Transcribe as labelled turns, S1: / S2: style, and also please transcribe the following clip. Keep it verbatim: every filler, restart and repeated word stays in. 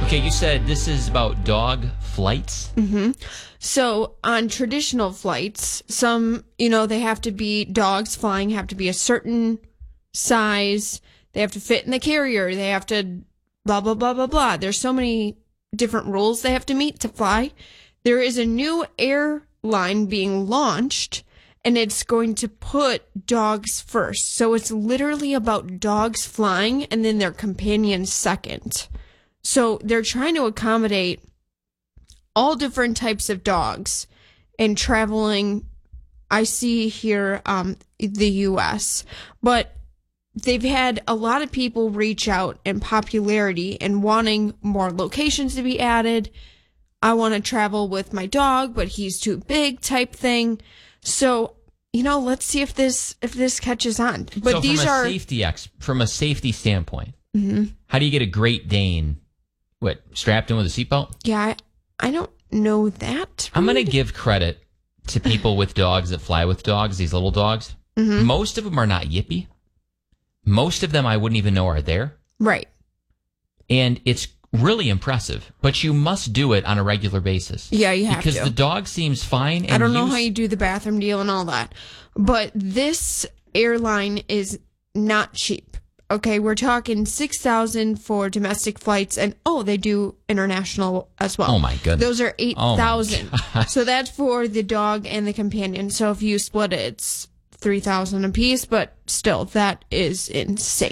S1: Okay, you said this is about dog flights?
S2: Mm-hmm. So on traditional flights, some, you know, they have to be, dogs flying have to be a certain size. They have to fit in the carrier. They have to blah, blah, blah, blah, blah. There's so many different rules they have to meet to fly. There is a new airline being launched, and it's going to put dogs first. So it's literally about dogs flying and then their companions second. So they're trying to accommodate all different types of dogs and traveling. I see here um, the U S, but they've had a lot of people reach out in popularity and wanting more locations to be added. I want to travel with my dog, but he's too big type thing. So, you know, let's see if this if this catches on. But
S1: so
S2: these
S1: from a
S2: are
S1: safety ex- from a safety standpoint.
S2: Mm-hmm.
S1: How do you get a Great Dane? What, strapped in with a seatbelt?
S2: Yeah, I, I don't know that.
S1: I'm going to give credit to people with dogs that fly with dogs, these little dogs.
S2: Mm-hmm.
S1: Most of them are not yippy. Most of them I wouldn't even know are there.
S2: Right.
S1: And it's really impressive, but you must do it on a regular basis.
S2: Yeah, you have
S1: because
S2: to.
S1: Because the dog seems fine. And
S2: I don't know
S1: you
S2: how you do the bathroom deal and all that, but this airline is not cheap. Okay, we're talking six thousand dollars for domestic flights, and oh, they do international as well.
S1: Oh my goodness.
S2: Those are eight thousand dollars.
S1: Oh
S2: so that's for the dog and the companion. So if you split it, it's three thousand dollars a piece, but still, that is insane.